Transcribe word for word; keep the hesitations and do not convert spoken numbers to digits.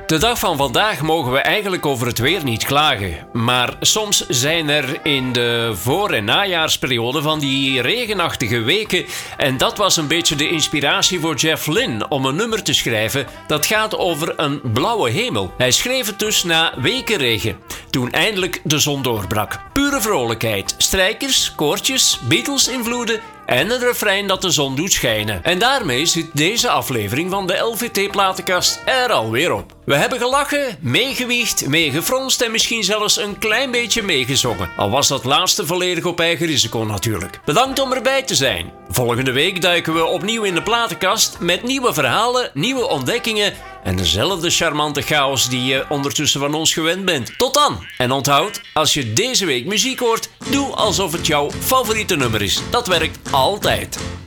De dag van vandaag mogen we eigenlijk over het weer niet klagen. Maar soms zijn er in de voor- en najaarsperiode van die regenachtige weken. En dat was een beetje de inspiratie voor Jeff Lynne om een nummer te schrijven dat gaat over een blauwe hemel. Hij schreef het dus na weken regen, toen eindelijk de zon doorbrak. Pure vrolijkheid, strijkers, koortjes, Beatles-invloeden en een refrein dat de zon doet schijnen. En daarmee zit deze aflevering van de L V T-platenkast er alweer op. We hebben gelachen, meegewiegd, meegefronst en misschien zelfs een klein beetje meegezongen. Al was dat laatste volledig op eigen risico natuurlijk. Bedankt om erbij te zijn. Volgende week duiken we opnieuw in de platenkast met nieuwe verhalen, nieuwe ontdekkingen en dezelfde charmante chaos die je ondertussen van ons gewend bent. Tot dan! En onthoud, als je deze week muziek hoort, doe alsof het jouw favoriete nummer is. Dat werkt altijd.